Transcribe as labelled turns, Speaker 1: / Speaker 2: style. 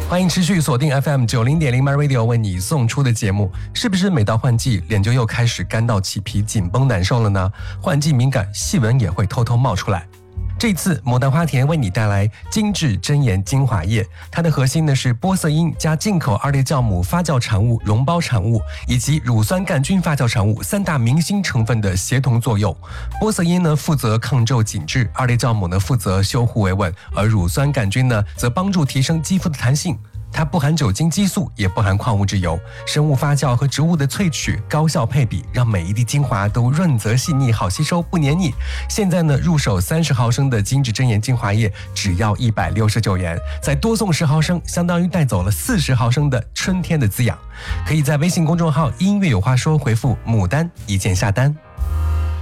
Speaker 1: 欢迎持续锁定 FM90.0 MyRadio 为你送出的节目。是不是每到换季，脸就又开始干到起皮、紧绷难受了呢？换季敏感，细纹也会偷偷冒出来。这次牡丹花田为你带来精致真颜精华液，它的核心呢是玻色因加进口2类酵母发酵产物溶胞产物以及乳酸杆菌发酵产物3大明星成分的协同作用。玻色因呢负责抗皱紧致，2类酵母呢负责修护维稳，而乳酸杆菌呢则帮助提升肌肤的弹性。它不含酒精激素，也不含矿物质油，生物发酵和植物的萃取高效配比，让每一滴精华都润泽细腻，好吸收，不黏腻。现在呢，入手30毫升的精致真颜精华液只要169元，再多送10毫升，相当于带走了40毫升的春天的滋养。可以在微信公众号音乐有话说回复牡丹一键下单。